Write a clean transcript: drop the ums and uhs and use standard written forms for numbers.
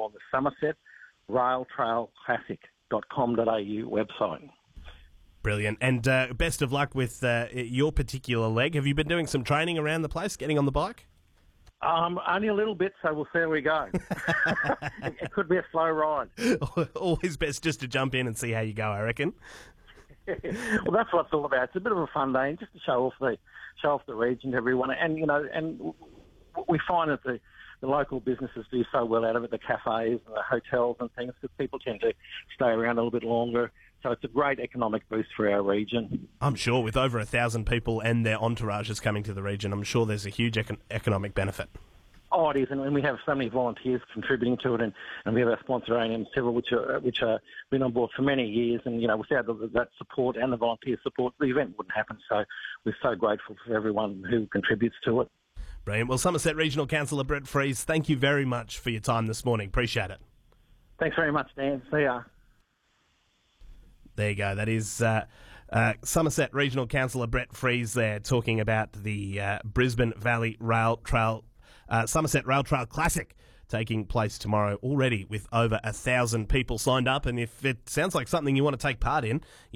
on the Somerset railtrailclassic.com.au website. Brilliant. And best of luck with your particular leg. Have you been doing some training around the place, getting on the bike? Only a little bit, so we'll see how we go. It could be a slow ride. Always best just to jump in and see how you go, I reckon. Well, that's what it's all about. It's a bit of a fun day, just to show off the region to everyone. And and we find that the local businesses do so well out of it, the cafes and the hotels and things, because people tend to stay around a little bit longer. So it's a great economic boost for our region. I'm sure with over 1,000 people and their entourages coming to the region, I'm sure there's a huge economic benefit. Oh, it is, and we have so many volunteers contributing to it, and we have our sponsor A&M Civil, which are been on board for many years, and without that support and the volunteer support, the event wouldn't happen. So we're so grateful for everyone who contributes to it. Brilliant. Well, Somerset Regional Councillor Brett Freeze, thank you very much for your time this morning. Appreciate it. Thanks very much, Dan. See ya. There you go. That is Somerset Regional Councillor Brett Freeze there talking about the Brisbane Valley Rail Trail, Somerset Rail Trail Classic taking place tomorrow, already with over 1,000 people signed up. And if it sounds like something you want to take part in, you